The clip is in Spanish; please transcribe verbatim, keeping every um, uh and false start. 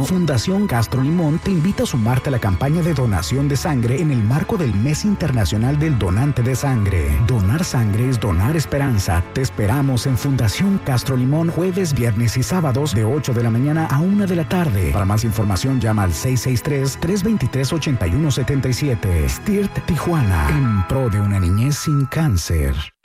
año, Fundación Castro Limón te invita a sumarte a la campaña de donación de sangre en el marco del Mes Internacional del Donante de Sangre. Donar sangre es donar esperanza. Te esperamos en Fundación Castro Limón jueves, viernes y sábados de ocho de la mañana a una de la tarde. Para más información llama al seis seis tres, tres dos tres, ocho uno siete siete. S T I R T Tijuana, en pro de una niñez sin cáncer.